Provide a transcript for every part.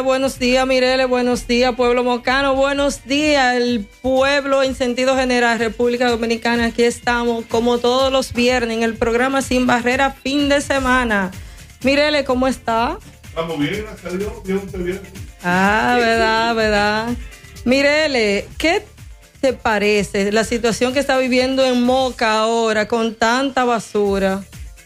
buenos días, Mireles, buenos días, pueblo mocano, buenos días, el pueblo en sentido general, República Dominicana. Aquí estamos, como todos los viernes, en el programa Sin Barrera, fin de semana. Mireles, ¿cómo está? Estamos bien, gracias a Dios, bien. Verdad. Mireles, ¿qué te parece la situación que está viviendo en Moca ahora con tanta basura?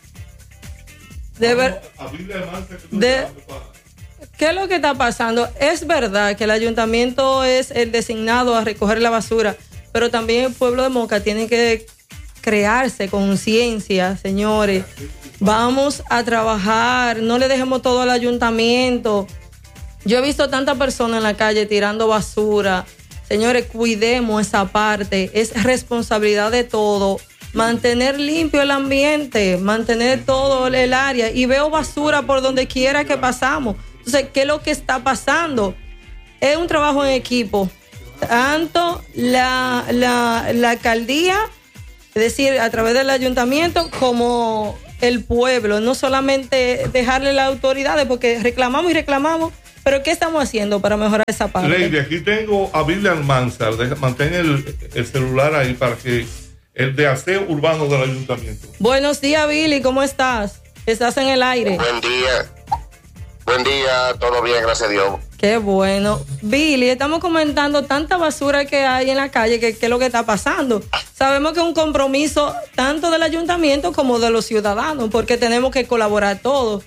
¿Qué es lo que está pasando? Es verdad que el ayuntamiento es el designado a recoger la basura, pero también el pueblo de Moca tiene que crearse conciencia, señores. Vamos a trabajar, no le dejemos todo al ayuntamiento. Yo he visto tantas personas en la calle tirando basura. Señores, cuidemos esa parte, es responsabilidad de todo. Mantener limpio el ambiente, mantener todo el área. Y veo basura por donde quiera que pasamos. Entonces, ¿qué es lo que está pasando? Es un trabajo en equipo. Tanto la alcaldía, es decir, a través del ayuntamiento, como el pueblo. No solamente dejarle las autoridades, porque reclamamos, pero ¿qué estamos haciendo para mejorar esa parte? Lady, aquí tengo a Billy Almanzar. Mantén el celular ahí para que el de aseo urbano del ayuntamiento. Buenos días, Billy, ¿cómo estás? Estás en el aire. Buen día, todo bien, gracias a Dios. Qué bueno. Billy, estamos comentando tanta basura que hay en la calle, que es lo que está pasando. Sabemos que es un compromiso tanto del ayuntamiento como de los ciudadanos, porque tenemos que colaborar todos.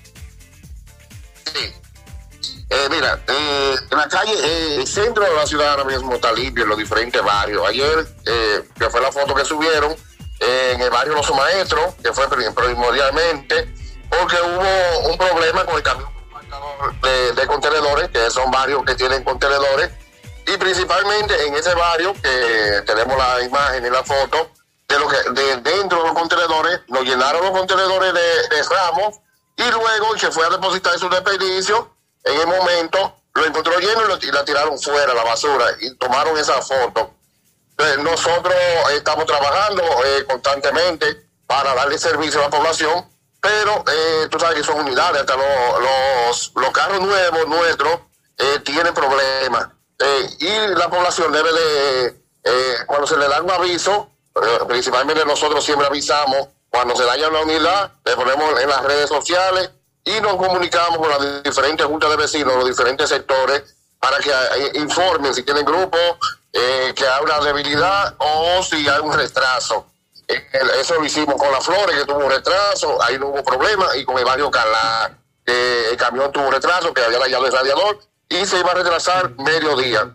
Sí. Mira, en la calle, el centro de la ciudad ahora mismo está limpio en los diferentes barrios. Ayer, que fue la foto que subieron, en el barrio Los Maestros, que fue primordialmente, porque hubo un problema con el camión de contenedores, que son barrios que tienen contenedores, y principalmente en ese barrio, que tenemos la imagen y la foto, de dentro de los contenedores, nos llenaron los contenedores de ramos, y luego que fue a depositar su desperdicio, en el momento lo encontró lleno y la tiraron fuera, la basura, y tomaron esa foto. Entonces, nosotros estamos trabajando constantemente para darle servicio a la población, pero tú sabes que son unidades, hasta los carros nuevos nuestros tienen problemas. Y la población debe de, cuando se le da un aviso, principalmente nosotros siempre avisamos, cuando se daña una unidad, le ponemos en las redes sociales, y nos comunicamos con las diferentes juntas de vecinos, los diferentes sectores, para que informen si tienen grupos, que hay una debilidad o si hay un retraso. Eso lo hicimos con las Flores, que tuvo un retraso, ahí no hubo problema, y con el barrio Calá, que el camión tuvo un retraso, que había dañado el radiador, y se iba a retrasar mediodía.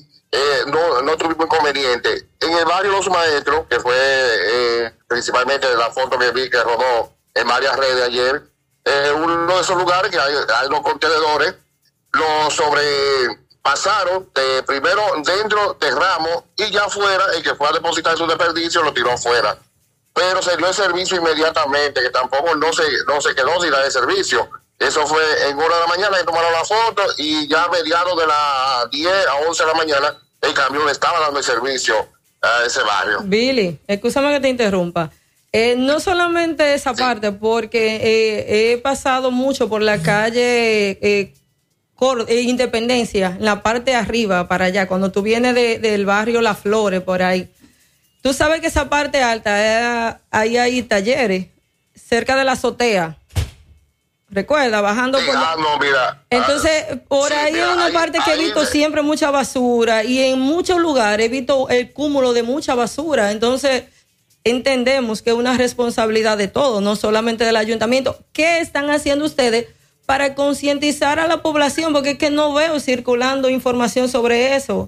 No tuvimos inconveniente. En el barrio Los Maestros, que fue principalmente la foto que vi que rodó en varias redes ayer, uno de esos lugares que hay los contenedores, los sobrepasaron primero dentro de ramos, y ya afuera, el que fue a depositar su desperdicio lo tiró fuera. Pero se dio el servicio inmediatamente, que tampoco no se quedó sin dar el servicio. Eso fue en hora de la mañana, que tomaron la foto, y ya a mediados de las 10 a 11 de la mañana, el camión estaba dando el servicio a ese barrio. Billy, escúchame que te interrumpa. No solamente esa parte, porque he pasado mucho por la calle Independencia, en la parte de arriba para allá, cuando tú vienes del barrio Las Flores, por ahí. Tú sabes que esa parte alta, ahí hay talleres, cerca de la azotea. Recuerda, bajando por... no, mira. Entonces, por ahí mira, es una parte que he visto siempre mucha basura, y en muchos lugares he visto el cúmulo de mucha basura. Entonces, entendemos que es una responsabilidad de todos, no solamente del ayuntamiento. ¿Qué están haciendo ustedes para concientizar a la población? Porque es que no veo circulando información sobre eso.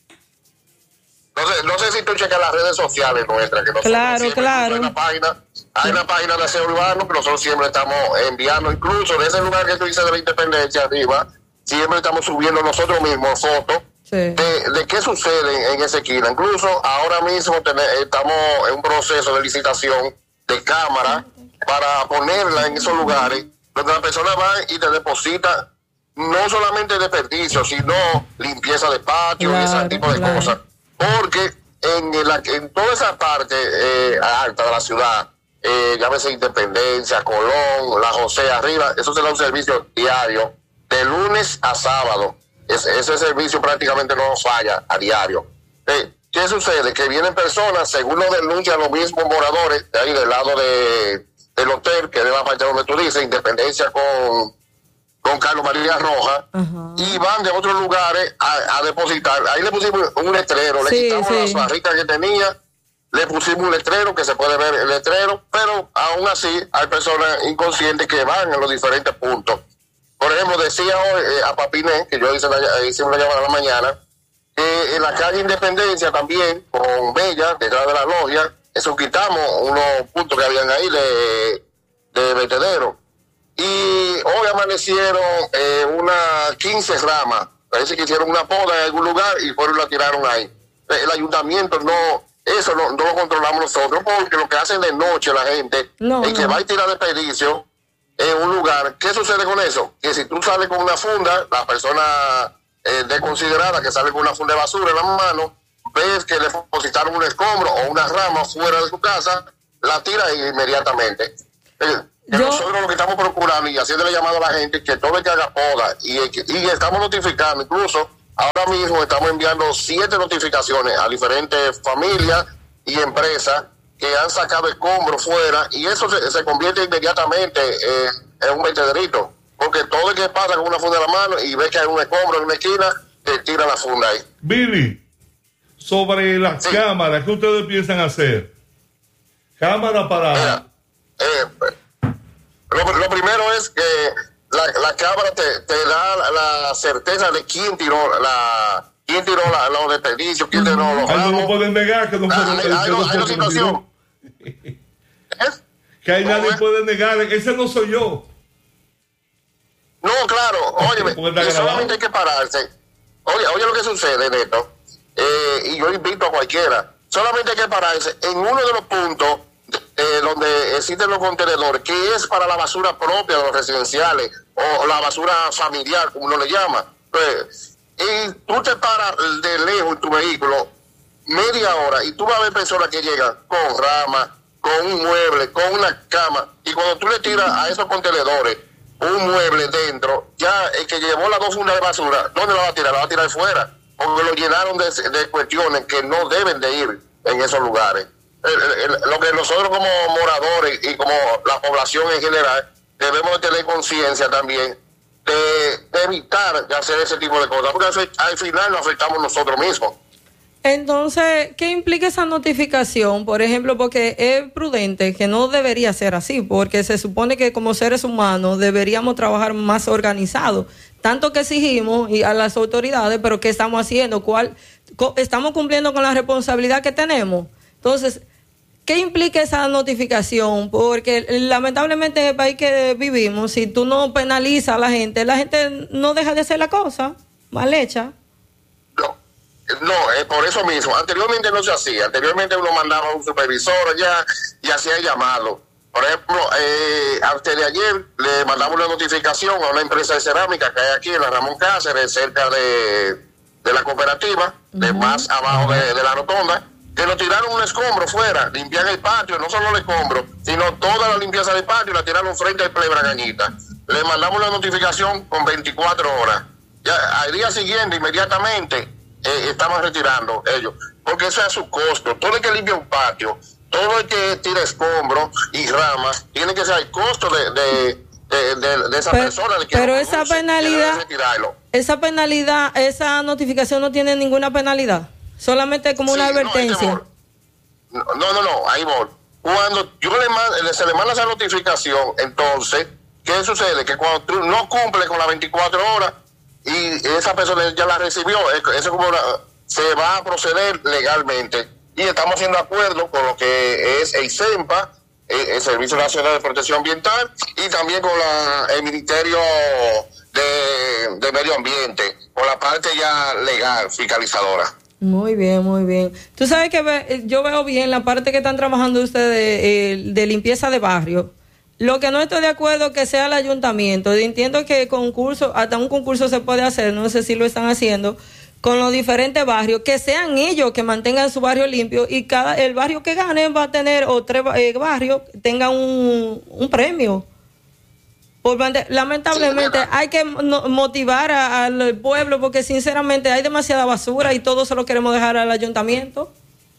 No sé si tú checas las redes sociales nuestras, que nosotros claro. Hay una página de aseo urbano que nosotros siempre estamos enviando, incluso de ese lugar que tú dices de la Independencia arriba, siempre estamos subiendo nosotros mismos fotos de qué sucede en esa esquina. Incluso ahora mismo estamos en un proceso de licitación de cámara para ponerla en esos lugares donde la persona va y te deposita no solamente desperdicio, sino limpieza de patio y ese tipo de cosas. Porque en toda esa parte alta de la ciudad, llámese Independencia, Colón, La José, arriba, eso se da un servicio diario de lunes a sábado. Ese servicio prácticamente no nos falla a diario. ¿Qué sucede? Que vienen personas, según lo denuncian los mismos moradores, de ahí del lado del hotel, que es de la parte donde tú dices, Independencia con Carlos María Roja, y van de otros lugares a depositar. Ahí le pusimos un letrero, le quitamos las barritas que tenía, le pusimos un letrero que se puede ver el letrero, pero aún así hay personas inconscientes que van a los diferentes puntos. Por ejemplo, decía hoy a Papiné, que yo hice una llamada a la mañana, que en la calle Independencia también, con Bella, detrás de la logia, eso quitamos unos puntos que habían ahí de vertedero. Y hoy amanecieron unas 15 ramas. Parece que hicieron una poda en algún lugar y fueron y la tiraron ahí. El ayuntamiento no lo controlamos nosotros, porque lo que hacen de noche la gente que va a tirar desperdicio en un lugar. ¿Qué sucede con eso? Que si tú sales con una funda, la persona desconsiderada que sale con una funda de basura en la mano, ves que le depositaron un escombro o una rama fuera de su casa, la tira inmediatamente. Nosotros lo que estamos procurando y haciéndole llamado a la gente, que todo el que haga poda, y estamos notificando, incluso ahora mismo estamos enviando 7 notificaciones a diferentes familias y empresas que han sacado escombros fuera, y eso se convierte inmediatamente en un vertederito, porque todo el que pasa con una funda en la mano y ve que hay un escombro en una esquina, te tira la funda ahí. Billy, sobre las cámaras, ¿qué ustedes piensan hacer? Cámara para... Lo primero es que la cámara te da la certeza de quién tiró los desperdicios, quién tiró los ramos. No pueden negar que no fueron. Hay una situación. Que ahí nadie puede negar, ese no soy yo. No, claro, óyeme, solamente hay que pararse. Oye lo que sucede, Neto, y yo invito a cualquiera, solamente hay que pararse en uno de los puntos donde existen los contenedores, que es para la basura propia de los residenciales, o la basura familiar, como uno le llama. Y tú te paras de lejos en tu vehículo media hora y tú vas a ver personas que llegan con ramas, con un mueble, con una cama, y cuando tú le tiras a esos contenedores un mueble dentro, ya el que llevó las 2 fundas de basura, ¿dónde la va a tirar? La va a tirar fuera, porque lo llenaron de cuestiones que no deben de ir en esos lugares. Lo que nosotros como moradores y como la población en general debemos de tener conciencia también de evitar de hacer ese tipo de cosas, porque al final nos afectamos nosotros mismos. Entonces, ¿qué implica esa notificación? Por ejemplo, porque es prudente, que no debería ser así, porque se supone que como seres humanos deberíamos trabajar más organizados. Tanto que exigimos y a las autoridades, pero ¿qué estamos haciendo? ¿Estamos cumpliendo con la responsabilidad que tenemos? Entonces, ¿qué implica esa notificación? Porque lamentablemente en el país que vivimos, si tú no penalizas a la gente no deja de hacer la cosa mal hecha. No, por eso mismo. Anteriormente no se hacía. Anteriormente uno mandaba a un supervisor allá y hacía el llamado. Por ejemplo, antes de ayer le mandamos una notificación a una empresa de cerámica que hay aquí en la Ramón Cáceres, cerca de la cooperativa, de más abajo de la rotonda, que nos tiraron un escombro fuera, limpian el patio, no solo el escombro, sino toda la limpieza del patio, la tiraron frente al Play Bragañita. Le mandamos la notificación con 24 horas. Ya al día siguiente, inmediatamente, estamos retirando ellos, porque eso es a su costo. Todo el que limpia un patio, todo el que tira escombros y ramas, tiene que ser el costo de esa persona. Pero esa penalidad, esa notificación no tiene ninguna penalidad, solamente como una advertencia. No, ahí voy. Cuando se le manda esa notificación, entonces, ¿qué sucede? Que cuando tú no cumples con las 24 horas, y esa persona ya la recibió, eso como se va a proceder legalmente, y estamos haciendo acuerdo con lo que es el CEMPA, el Servicio Nacional de Protección Ambiental, y también con el Ministerio de Medio Ambiente, con la parte ya legal, fiscalizadora. Muy bien, muy bien. Tú sabes que yo veo bien la parte que están trabajando ustedes de limpieza de barrio. Lo que no estoy de acuerdo es que sea el ayuntamiento. Entiendo que hasta un concurso se puede hacer, no sé si lo están haciendo, con los diferentes barrios, que sean ellos que mantengan su barrio limpio, y el barrio que gane va a tener, o 3 barrios tengan un premio. Lamentablemente Sí, hay que motivar al pueblo porque sinceramente hay demasiada basura y todo se lo queremos dejar al ayuntamiento.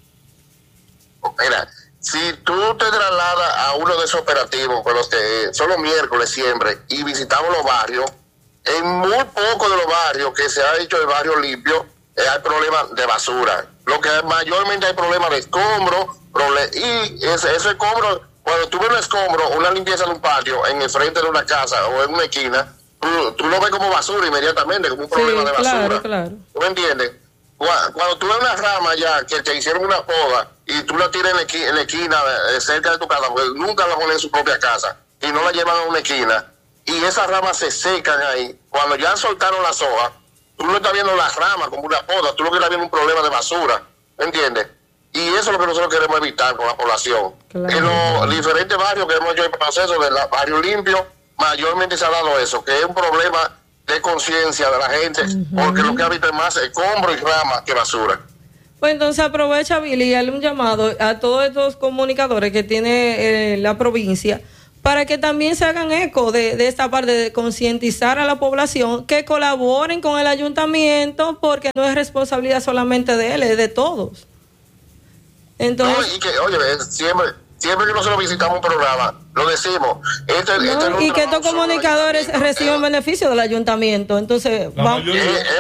Mira, si tú te trasladas a uno de esos operativos, con los que son los miércoles siempre, y visitamos los barrios, en muy pocos de los barrios que se ha hecho el barrio limpio, hay problemas de basura. Lo que mayormente hay problemas de escombros, y ese escombro, cuando tú ves un escombro, una limpieza de un patio, en el frente de una casa o en una esquina, tú lo ves como basura inmediatamente, como un problema de basura. Claro. ¿Tú me entiendes? Cuando tú ves una rama ya que te hicieron una poda y tú la tiras en la esquina cerca de tu casa, porque nunca la ponen en su propia casa y no la llevan a una esquina y esas ramas se secan ahí, cuando ya soltaron las hojas, tú no estás viendo las ramas como una poda, tú lo que estás viendo un problema de basura, ¿me entiendes? Y eso es lo que nosotros queremos evitar con la población. Claro. En los diferentes barrios que hemos hecho el proceso del barrio limpio, mayormente se ha dado eso, que es un problema de conciencia de la gente, porque lo que habita es más escombro y rama que basura. Pues entonces aprovecha, Billy, y hazle un llamado a todos estos comunicadores que tiene la provincia para que también se hagan eco de esta parte de concientizar a la población, que colaboren con el ayuntamiento, porque no es responsabilidad solamente de él, es de todos. Entonces, No, y que, oye, siempre que nosotros visitamos un programa, lo decimos. Y que estos comunicadores reciben beneficio del ayuntamiento. Entonces, es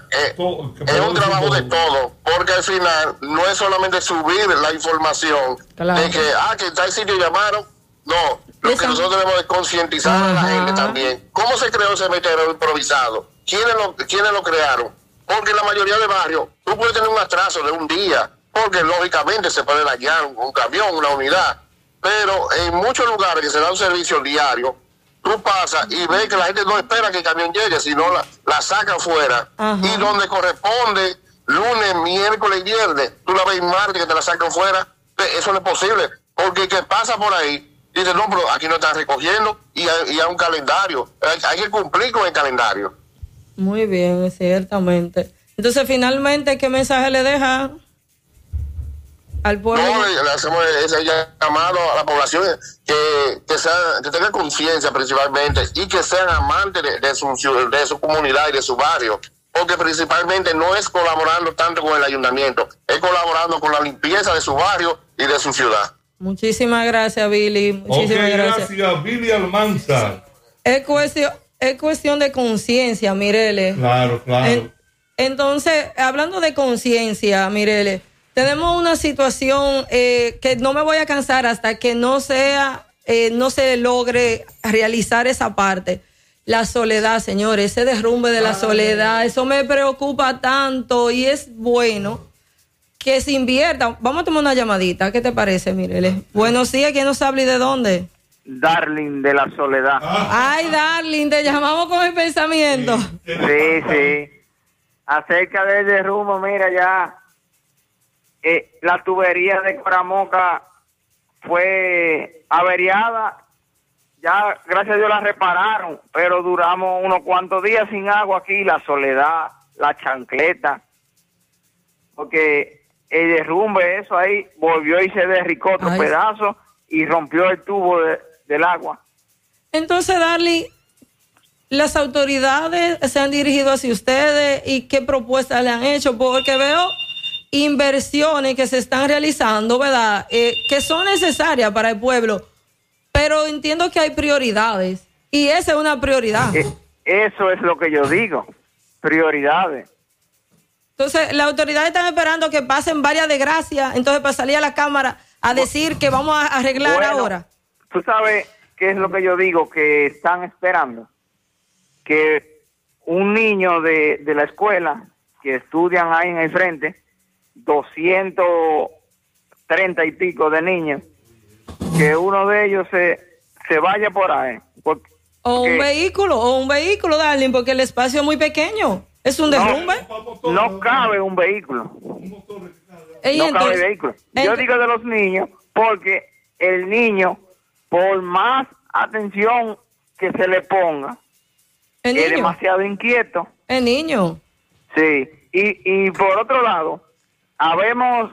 un trabajo de todo, porque al final no es solamente subir la información de que tal sitio llamaron. No, lo que nosotros debemos es concientizar a la gente también. ¿Cómo se creó ese meteorito improvisado? ¿Quiénes lo crearon? Porque en la mayoría de barrios tú puedes tener un atraso de un día, porque lógicamente se puede dañar un camión, una unidad, pero en muchos lugares que se da un servicio diario, tú pasas y ves que la gente no espera que el camión llegue, sino la sacan fuera. Y donde corresponde, lunes, miércoles y viernes, tú la ves martes que te la sacan fuera. Eso no es posible, porque el que pasa por ahí dice, no, pero aquí no están recogiendo y hay un calendario, hay que cumplir con el calendario. Muy bien, ciertamente. Entonces, finalmente, ¿qué mensaje le deja al pueblo? No, le hacemos ese llamado a la población que tenga conciencia principalmente y que sean amantes de su comunidad y de su barrio, porque principalmente no es colaborando tanto con el ayuntamiento, es colaborando con la limpieza de su barrio y de su ciudad. Muchísimas gracias, Billy. Muchísimas gracias, Billy Almanzar. Es cuestión de conciencia, Mirele. Claro. Entonces, hablando de conciencia, Mirele, tenemos una situación que no me voy a cansar hasta que no se logre realizar esa parte. La soledad, señores, ese derrumbe de la soledad, eso me preocupa tanto y es bueno que se invierta. Vamos a tomar una llamadita, ¿qué te parece, Mirele? Buenos días, ¿quién nos habla y de dónde? Darling de la soledad. Ay, Darling, te llamamos con el pensamiento. Sí. Acerca del derrumbe, mira, ya la tubería de Coramoca fue averiada. Ya, gracias a Dios, la repararon, pero duramos unos cuantos días sin agua aquí, la soledad, la chancleta, porque el derrumbe, eso ahí, volvió y se derricó otro pedazo y rompió el tubo del agua. Entonces, Darly, ¿las autoridades se han dirigido hacia ustedes y qué propuestas le han hecho? Porque veo inversiones que se están realizando, ¿verdad? Que son necesarias para el pueblo, pero entiendo que hay prioridades y esa es una prioridad. Eso es lo que yo digo, prioridades. Entonces, las autoridades están esperando que pasen varias desgracias, entonces para salir a la Cámara a decir que vamos a arreglar ahora. Tú sabes qué es lo que yo digo, que están esperando. Que un niño de la escuela, que estudian ahí en el frente, 230 y pico de niños, que uno de ellos se vaya por ahí. O un vehículo, Darling, porque el espacio es muy pequeño. ¿Es un derrumbe? No cabe un vehículo. Cabe vehículo. Yo digo de los niños porque el niño, por más atención que se le ponga, es demasiado inquieto. El niño. Sí. Y por otro lado, habemos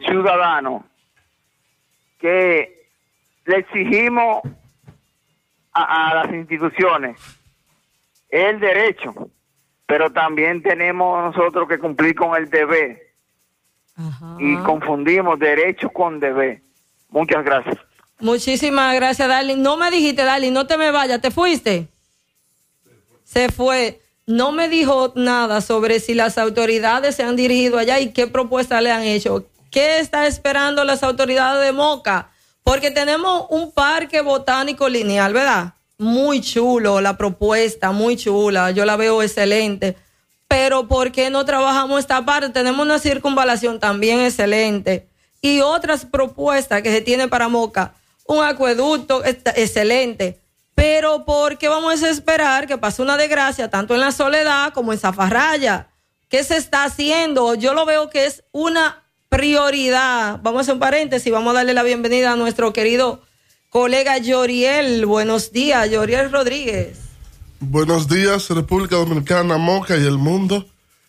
ciudadanos que le exigimos a las instituciones es el derecho, pero también tenemos nosotros que cumplir con el deber. Ajá. Y confundimos derecho con deber. Muchas gracias. Muchísimas gracias, Darling. No me dijiste, Darling, no te me vayas, ¿te fuiste? Se fue. No me dijo nada sobre si las autoridades se han dirigido allá y qué propuestas le han hecho. ¿Qué está esperando las autoridades de Moca? Porque tenemos un parque botánico lineal, ¿verdad? Muy chulo, la propuesta, muy chula. Yo la veo excelente. Pero ¿por qué no trabajamos esta parte? Tenemos una circunvalación también excelente. Y otras propuestas que se tienen para Moca. Un acueducto excelente. Pero ¿por qué vamos a esperar que pase una desgracia tanto en La Soledad como en Zafarraya? ¿Qué se está haciendo? Yo lo veo que es una prioridad. Vamos a hacer un paréntesis, vamos a darle la bienvenida a nuestro querido colega Yoriel. Buenos días, Yoriel Rodríguez. Buenos días, República Dominicana, Moca y el mundo.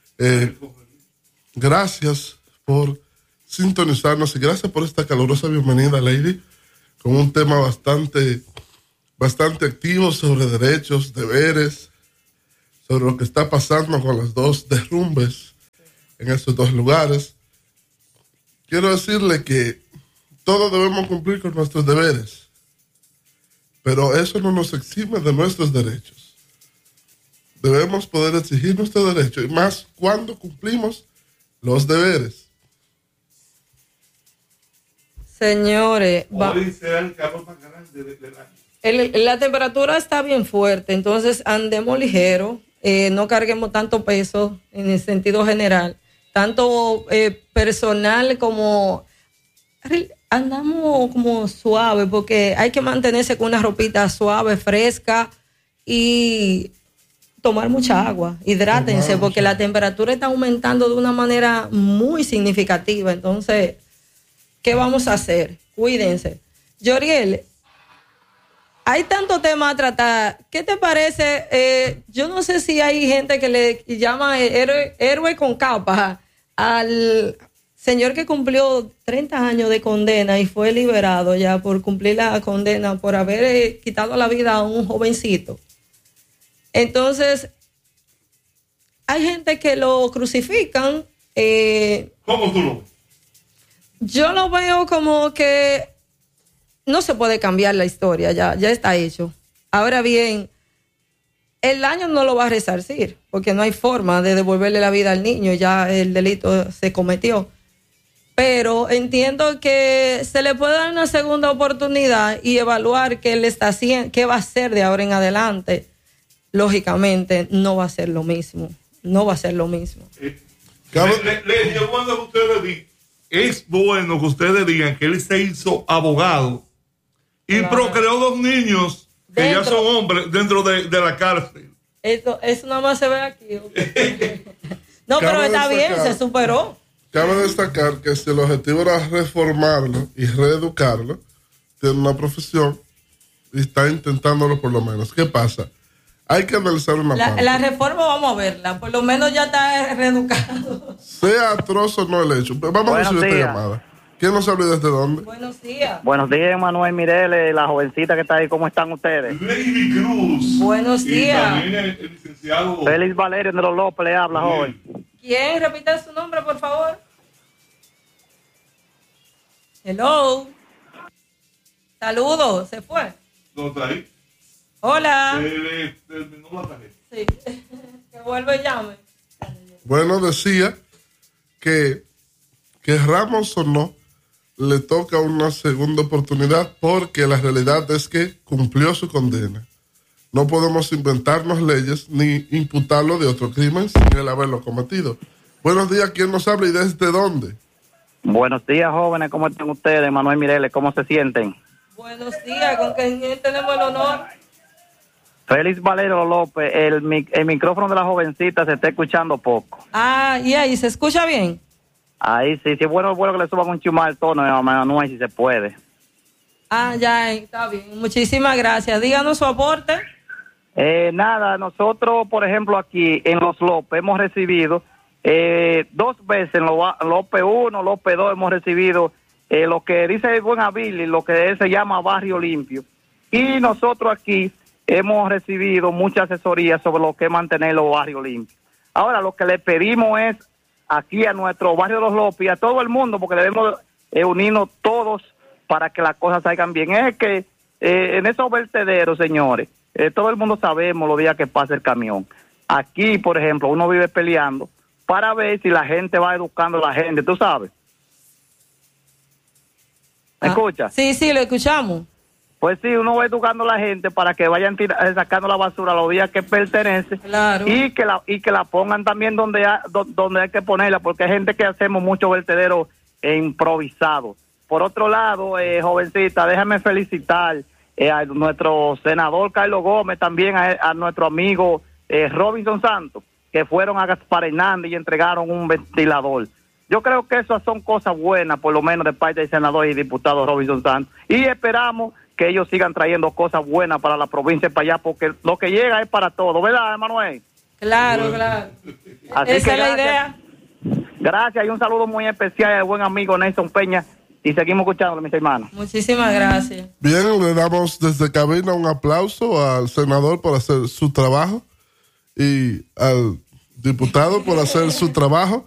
Gracias por sintonizarnos y gracias por esta calurosa bienvenida, Lady, con un tema bastante activo sobre derechos, deberes, sobre lo que está pasando con los dos derrumbes en esos dos lugares. Quiero decirle que todos debemos cumplir con nuestros deberes, pero eso no nos exime de nuestros derechos. Debemos poder exigir nuestros derechos, y más cuando cumplimos los deberes. Señores, Hoy será el calor más grande del año. la temperatura está bien fuerte, entonces andemos ligero, no carguemos tanto peso en el sentido general, tanto personal como andamos como suave, porque hay que mantenerse con una ropita suave, fresca y tomar mucha agua, hidrátense, porque la temperatura está aumentando de una manera muy significativa. Entonces, ¿qué vamos a hacer? Cuídense. Yoriel, hay tanto tema a tratar. ¿Qué te parece? Yo no sé si hay gente que le llama héroe con capa al señor que cumplió 30 años de condena y fue liberado ya por cumplir la condena por haber quitado la vida a un jovencito. Entonces, hay gente que lo crucifican. ¿Cómo tú lo ves? Yo lo veo como que no se puede cambiar la historia, ya está hecho. Ahora bien, el daño no lo va a resarcir, porque no hay forma de devolverle la vida al niño, ya el delito se cometió. Pero entiendo que se le puede dar una segunda oportunidad y evaluar qué él está haciendo, qué va a hacer de ahora en adelante. Lógicamente, no va a ser lo mismo. No va a ser lo mismo. Es bueno que ustedes digan que él se hizo abogado y procreó 2 niños que ya son hombres dentro de la cárcel. Eso nada más se ve aquí. Okay. No, pero está bien, se superó. Cabe destacar que si el objetivo era reformarlo y reeducarlo, tiene una profesión y está intentándolo por lo menos. ¿Qué pasa? Hay que analizar una parte. La reforma vamos a verla, por lo menos ya está reeducado. Sea atroz o no el hecho. Vamos a recibir esta llamada. ¿Quién nos habla y desde dónde? Buenos días. Buenos días, Manuel Mireles, la jovencita que está ahí. ¿Cómo están ustedes? Lady Cruz. Buenos días. Y también el licenciado Félix Valerio de los López le habla, joven. ¿Quién? Repita su nombre, por favor. Hello. Saludos. ¿Se fue? ¿No está ahí? Hola. Terminó la tarjeta. Sí. Que vuelva y llame. Bueno, decía que Ramos o no, le toca una segunda oportunidad porque la realidad es que cumplió su condena. No podemos inventarnos leyes ni imputarlo de otro crimen sin él haberlo cometido. Buenos días, ¿quién nos habla y desde dónde? Buenos días, jóvenes, ¿cómo están ustedes? Manuel Mireles, ¿cómo se sienten? Buenos días, ¿con quién tenemos el honor? Félix Valerio López, el micrófono de la jovencita se está escuchando poco. Ah, ¿y ahí se escucha bien? Ahí sí, bueno que le suban un chumar el tono a Manuel si se puede. Ah, ya, está bien. Muchísimas gracias. Díganos su aporte. Nada, nosotros, por ejemplo, aquí en Los López hemos recibido 2 veces en López 1, López 2 hemos recibido lo que dice el buen Avili, lo que se llama barrio limpio. Y nosotros aquí hemos recibido mucha asesoría sobre lo que es mantener los barrios limpios. Ahora, lo que le pedimos es aquí a nuestro barrio de Los López y a todo el mundo, porque debemos unirnos todos para que las cosas salgan bien. Es que en esos vertederos, señores, todo el mundo sabemos los días que pasa el camión. Aquí, por ejemplo, uno vive peleando para ver si la gente va educando a la gente, tú sabes. ¿Me escuchas? Sí, lo escuchamos. Pues sí, uno va educando a la gente para que vayan sacando la basura los días que pertenece, claro. y que la pongan también donde hay que ponerla, porque hay gente que hacemos muchos vertederos improvisados. Por otro lado, jovencita, déjame felicitar a nuestro senador Carlos Gómez, también a nuestro amigo Robinson Santos, que fueron a Gaspar Hernández y entregaron un ventilador. Yo creo que esas son cosas buenas, por lo menos de parte del senador y diputado Robinson Santos, y esperamos que ellos sigan trayendo cosas buenas para la provincia y para allá, porque lo que llega es para todo, ¿verdad, Manuel? Claro. Así Esa que es la idea. Gracias, y un saludo muy especial al buen amigo Nelson Peña, y seguimos escuchándolo, mis hermanos. Muchísimas gracias. Bien, le damos desde cabina un aplauso al senador por hacer su trabajo y al diputado por hacer su trabajo.